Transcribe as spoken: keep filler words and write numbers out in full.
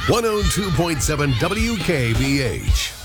one oh two point seven W K B H.